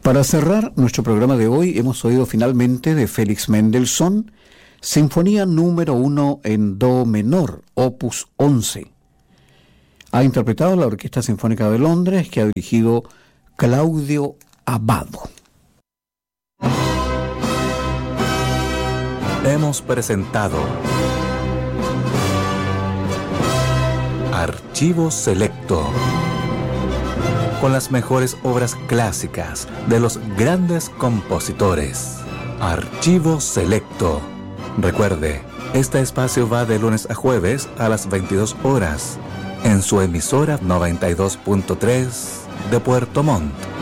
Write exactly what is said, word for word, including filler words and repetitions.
Para cerrar nuestro programa de hoy, hemos oído finalmente de Félix Mendelssohn, Sinfonía número uno en Do menor, opus once. Ha interpretado la Orquesta Sinfónica de Londres, que ha dirigido Claudio Abbado. Hemos presentado Archivo Selecto, con las mejores obras clásicas de los grandes compositores. Archivo Selecto. Recuerde, este espacio va de lunes a jueves a las veintidós horas en su emisora noventa y dos punto tres de Puerto Montt.